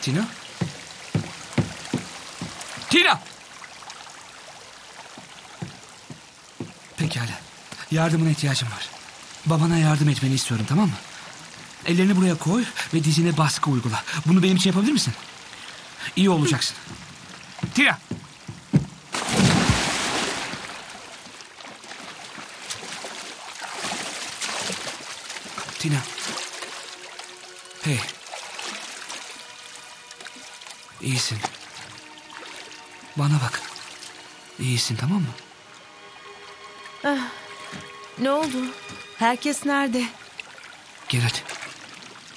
Tina? Tina! Pekala. Yardımına ihtiyacım var. Babana yardım etmeni istiyorum, tamam mı? Ellerini buraya koy ve dizine baskı uygula. Bunu benim için yapabilir misin? İyi olacaksın. Tina! Tina. Hey. İyisin. Bana bak. İyisin, tamam mı? Ne oldu? Herkes nerede? Gel hadi.